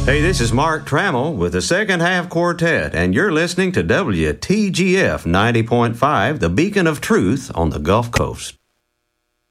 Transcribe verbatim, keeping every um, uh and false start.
Hey, this is Mark Trammell with the Second Half Quartet, and you're listening to W T G F ninety point five, the beacon of truth on the Gulf Coast.